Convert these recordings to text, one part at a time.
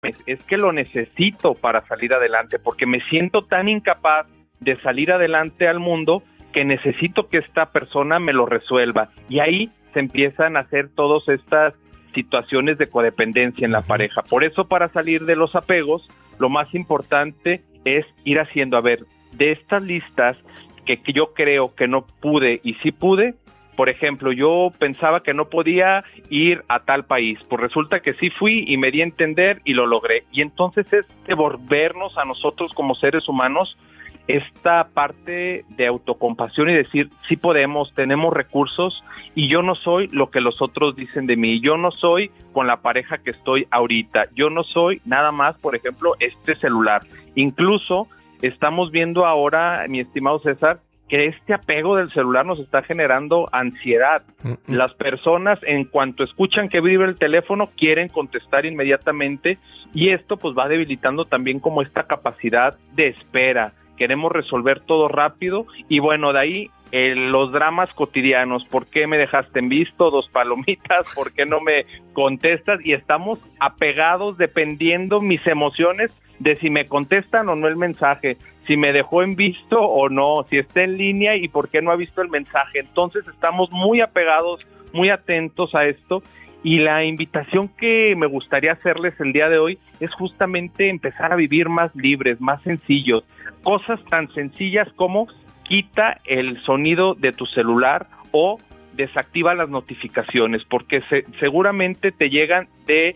es que lo necesito para salir adelante, porque me siento tan incapaz de salir adelante al mundo que necesito que esta persona me lo resuelva. Y ahí se empiezan a hacer todas estas situaciones de codependencia en la pareja. Por eso, para salir de los apegos, lo más importante es ir haciendo, a ver, de estas listas que yo creo que no pude y sí pude. Por ejemplo, yo pensaba que no podía ir a tal país, pues resulta que sí fui y me di a entender y lo logré. Y entonces es devolvernos a nosotros como seres humanos esta parte de autocompasión y decir, sí podemos, tenemos recursos y yo no soy lo que los otros dicen de mí, yo no soy con la pareja que estoy ahorita, yo no soy nada más, por ejemplo, este celular. Incluso estamos viendo ahora, mi estimado César, que este apego del celular nos está generando ansiedad. Las personas, en cuanto escuchan que vibra el teléfono, quieren contestar inmediatamente y esto pues va debilitando también como esta capacidad de espera. Queremos resolver todo rápido y bueno, de ahí los dramas cotidianos. ¿Por qué me dejaste en visto? 2 palomitas, ¿por qué no me contestas? Y estamos apegados dependiendo mis emociones de si me contestan o no el mensaje, si me dejó en visto o no, si está en línea y por qué no ha visto el mensaje. Entonces estamos muy apegados, muy atentos a esto. Y la invitación que me gustaría hacerles el día de hoy es justamente empezar a vivir más libres, más sencillos. Cosas tan sencillas como quita el sonido de tu celular o desactiva las notificaciones, porque seguramente te llegan de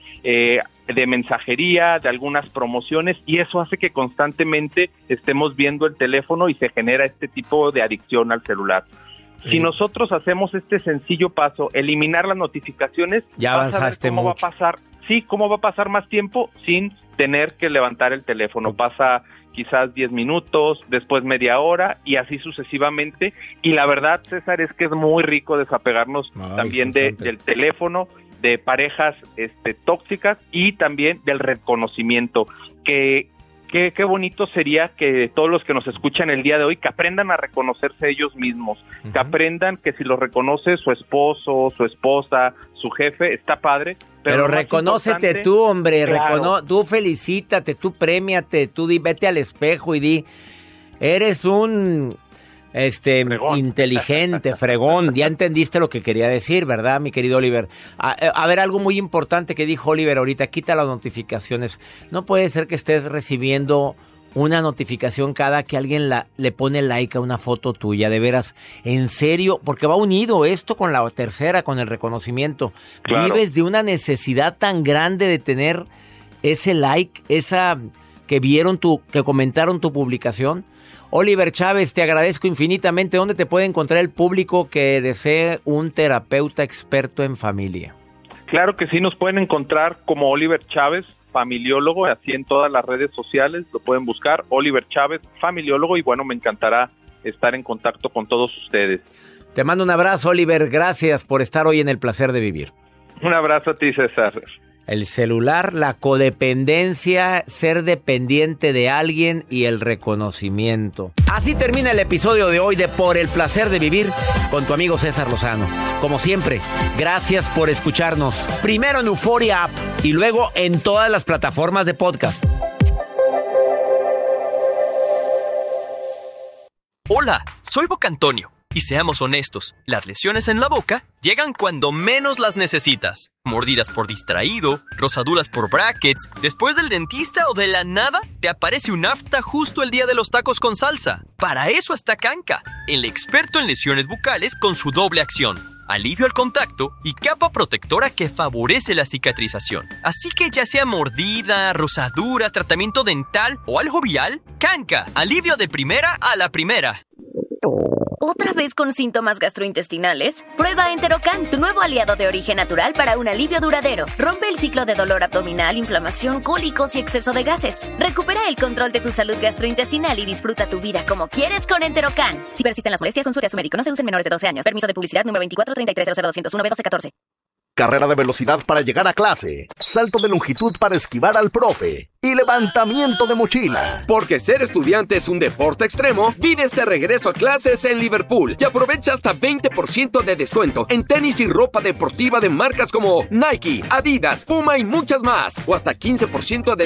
mensajería, de algunas promociones, y eso hace que constantemente estemos viendo el teléfono y se genera este tipo de adicción al celular. Si nosotros hacemos este sencillo paso, eliminar las notificaciones, ya avanzaste cómo mucho. Va a pasar, sí, cómo va a pasar más tiempo sin tener que levantar el teléfono. Pasa quizás 10 minutos, después media hora y así sucesivamente. Y la verdad, César, es que es muy rico desapegarnos también del teléfono, de parejas tóxicas y también del reconocimiento. Qué bonito sería que todos los que nos escuchan el día de hoy, que aprendan a reconocerse ellos mismos, que aprendan que si los reconoce su esposo, su esposa, su jefe, está padre. Pero reconócete tú, hombre, claro. Tú felicítate, tú premiate, tú vete al espejo y di, eres un fregón. Inteligente, fregón. Ya entendiste lo que quería decir, ¿verdad, mi querido Oliver? A ver, algo muy importante que dijo Oliver ahorita, quita las notificaciones. No puede ser que estés recibiendo una notificación cada que alguien le pone like a una foto tuya, de veras, en serio, porque va unido esto con la tercera, con el reconocimiento. Claro. Vives de una necesidad tan grande de tener ese like, esa que comentaron tu publicación. Oliver Chávez, te agradezco infinitamente. ¿Dónde te puede encontrar el público que desee un terapeuta experto en familia? Claro que sí, nos pueden encontrar como Oliver Chávez, familiólogo, así en todas las redes sociales, lo pueden buscar, Oliver Chávez, familiólogo, y bueno, me encantará estar en contacto con todos ustedes. Te mando un abrazo, Oliver, gracias por estar hoy en El Placer de Vivir. Un abrazo a ti, César. El celular, la codependencia, ser dependiente de alguien y el reconocimiento. Así termina el episodio de hoy de Por el Placer de Vivir con tu amigo César Lozano. Como siempre, gracias por escucharnos. Primero en Euforia App y luego en todas las plataformas de podcast. Hola, soy Boca Antonio. Y seamos honestos, las lesiones en la boca llegan cuando menos las necesitas. Mordidas por distraído, rosaduras por brackets, después del dentista o de la nada, te aparece un afta justo el día de los tacos con salsa. Para eso está Kanka, el experto en lesiones bucales con su doble acción. Alivio al contacto y capa protectora que favorece la cicatrización. Así que ya sea mordida, rosadura, tratamiento dental o algo vial, Kanka, alivio de primera a la primera. ¿Otra vez con síntomas gastrointestinales? Prueba Enterocan, tu nuevo aliado de origen natural para un alivio duradero. Rompe el ciclo de dolor abdominal, inflamación, cólicos y exceso de gases. Recupera el control de tu salud gastrointestinal y disfruta tu vida como quieres con Enterocan. Si persisten las molestias, consulte a su médico. No se usen menores de 12 años. Permiso de publicidad número 2433002001B1214. carrera de velocidad para llegar a clase, salto de longitud para esquivar al profe y levantamiento de mochila. Porque ser estudiante es un deporte extremo, vive este regreso a clases en Liverpool y aprovecha hasta 20% de descuento en tenis y ropa deportiva de marcas como Nike, Adidas, Puma y muchas más, o hasta 15% de